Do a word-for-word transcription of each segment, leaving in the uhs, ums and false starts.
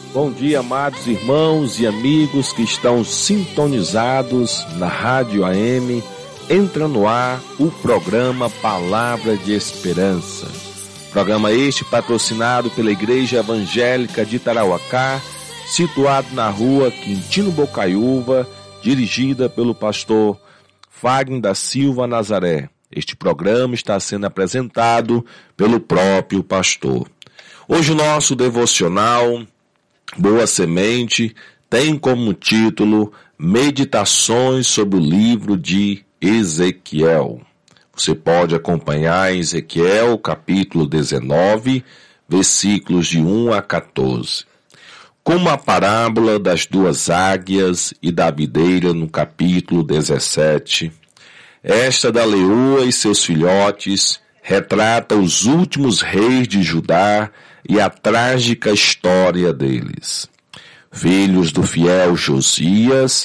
Bom dia, amados irmãos e amigos que estão sintonizados na Rádio A M. Entra no ar o programa Palavra de Esperança. Programa este patrocinado pela Igreja Evangélica de Tarauacá, situado na rua Quintino Bocaiúva, dirigida pelo pastor Fagner da Silva Nazaré. Este programa está sendo apresentado pelo próprio pastor. Hoje o nosso devocional Boa Semente tem como título Meditações sobre o livro de Ezequiel. Você pode acompanhar em Ezequiel capítulo dezenove, versículos de um a quatorze. Como a parábola das duas águias e da videira no capítulo dezessete, esta da leoa e seus filhotes retrata os últimos reis de Judá e a trágica história deles. Filhos do fiel Josias,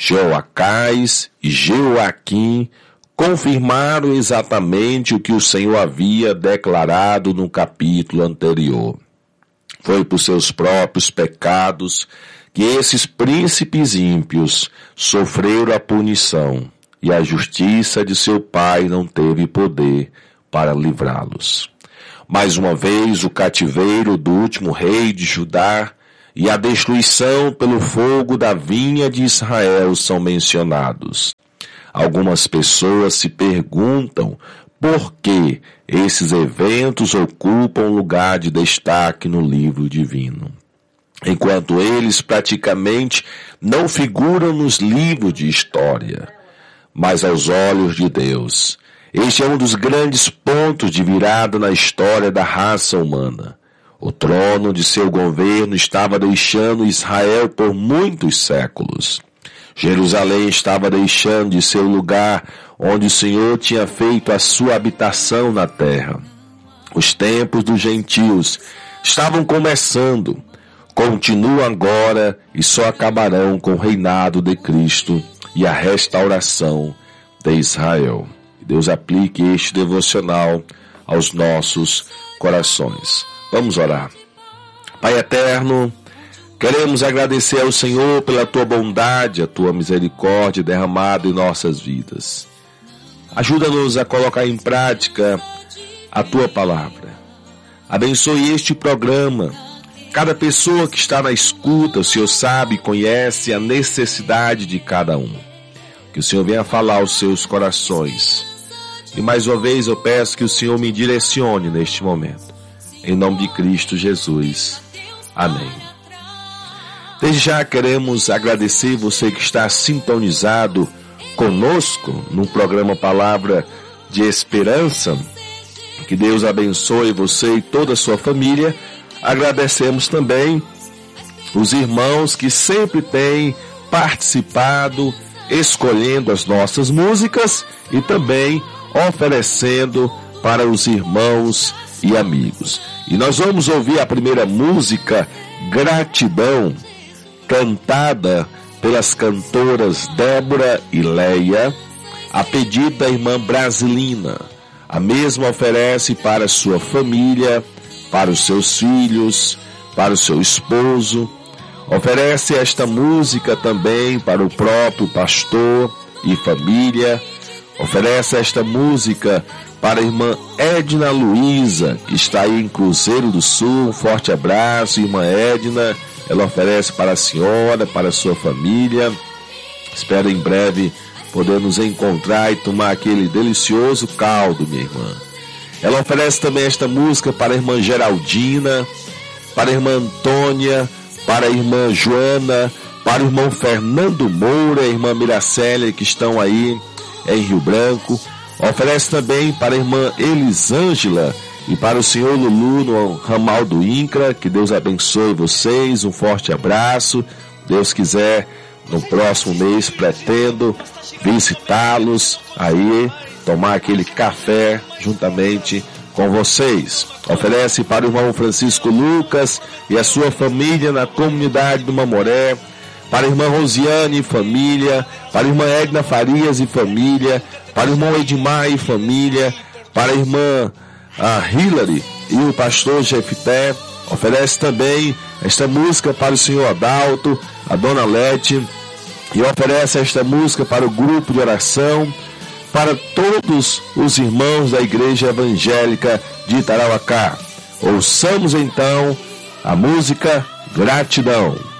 Joacás e Jeoaquim confirmaram exatamente o que o Senhor havia declarado no capítulo anterior. Foi por seus próprios pecados que esses príncipes ímpios sofreram a punição, e a justiça de seu pai não teve poder para livrá-los. Mais uma vez, o cativeiro do último rei de Judá e a destruição pelo fogo da vinha de Israel são mencionados. Algumas pessoas se perguntam por que esses eventos ocupam lugar de destaque no livro divino, enquanto eles praticamente não figuram nos livros de história. Mas aos olhos de Deus, este é um dos grandes pontos de virada na história da raça humana. O trono de seu governo estava deixando Israel por muitos séculos. Jerusalém estava deixando de ser o lugar onde o Senhor tinha feito a sua habitação na terra. Os tempos dos gentios estavam começando, continuam agora e só acabarão com o reinado de Cristo e a restauração de Israel. Deus aplique este devocional aos nossos corações. Vamos orar. Pai eterno, queremos agradecer ao Senhor pela tua bondade, a tua misericórdia derramada em nossas vidas. Ajuda-nos a colocar em prática a tua palavra. Abençoe este programa. Cada pessoa que está na escuta, o Senhor sabe e conhece a necessidade de cada um. Que o Senhor venha falar aos seus corações. E mais uma vez eu peço que o Senhor me direcione neste momento. Em nome de Cristo Jesus. Amém. Desde já queremos agradecer você que está sintonizado conosco no programa Palavra de Esperança. Que Deus abençoe você e toda a sua família. Agradecemos também os irmãos que sempre têm participado, escolhendo as nossas músicas e também oferecendo para os irmãos e amigos. E nós vamos ouvir a primeira música, Gratidão, cantada pelas cantoras Débora e Leia, a pedido da irmã Brasilina. A mesma oferece para sua família, para os seus filhos, para o seu esposo. Oferece esta música também para o próprio pastor e família. Oferece esta música para a irmã Edna Luiza, que está aí em Cruzeiro do Sul. Um forte abraço, irmã Edna. Ela oferece para a senhora, para a sua família. Espero em breve poder nos encontrar e tomar aquele delicioso caldo, minha irmã. Ela oferece também esta música para a irmã Geraldina, para a irmã Antônia, para a irmã Joana, para o irmão Fernando Moura, a irmã Miracélia, que estão aí em Rio Branco. Oferece também para a irmã Elisângela e para o senhor Lulu no ramal do INCRA. Que Deus abençoe vocês, um forte abraço. Deus quiser, no próximo mês pretendo visitá-los aí, tomar aquele café juntamente com vocês. Oferece para o irmão Francisco Lucas e a sua família na comunidade do Mamoré, para a irmã Rosiane e família, para a irmã Edna Farias e família, para o irmão Edmar e família, para a irmã a Hilary e o pastor Jefté, Oferece também esta música para o senhor Adalto, a dona Lete, e oferece esta música para o grupo de oração, para todos os irmãos da Igreja Evangélica de Itarauacá. Ouçamos então a música Gratidão.